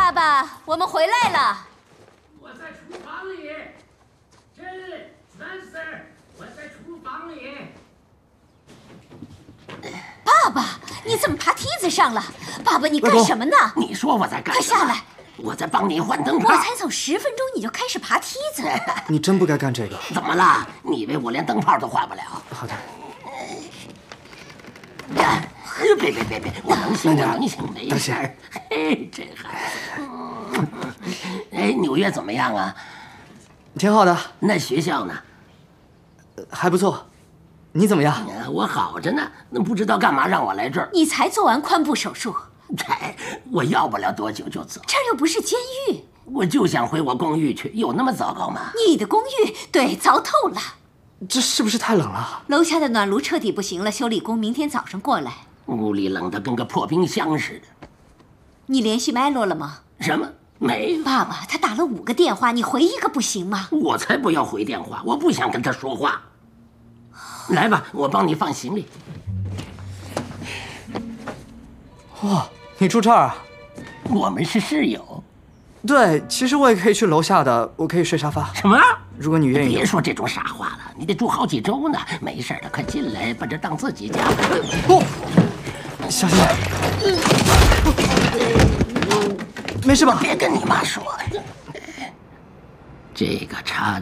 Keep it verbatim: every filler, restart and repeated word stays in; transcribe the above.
爸爸，我们回来了。 我在厨房里。真，Spencer，我在厨房里。 爸爸，你怎么爬梯子上了？爸爸，你干什么呢？ 你说我在干什么？ 快下来！ 我在帮你换灯泡。 我才走十分钟，你就开始爬梯子。 你真不该干这个。 怎么了？你以为我连灯泡都换不了？ 好的。 干！别别别别！我能行，我能行，没事儿。嘿，这孩子。哎，纽约怎么样啊？ 挺好的。 那学校呢？ 还不错。你怎么样？ 我好着呢。那不知道干嘛让我来这儿？ 你才做完髋部手术。 哎，我要不了多久就走。 这儿又不是监狱。 我就想回我公寓去，有那么糟糕吗？ 你的公寓？对，糟透了。 这是不是太冷了？ 楼下的暖炉彻底不行了，修理工明天早上过来。 屋里冷得跟个破冰箱似的。 你联系麦洛了吗？ 什么？没。 爸爸，他打了五个电话，你回一个不行吗？ 我才不要回电话，我不想跟他说话。来吧，我帮你放行李。 哇，你住这儿啊？ 我们是室友。 对，其实我也可以去楼下的，我可以睡沙发。 什么？ 如果你愿意。 别说这种傻话了，你得住好几周呢。没事的，快进来，把这当自己家。 不，小心点。没事吧？ 别跟你妈说。这个插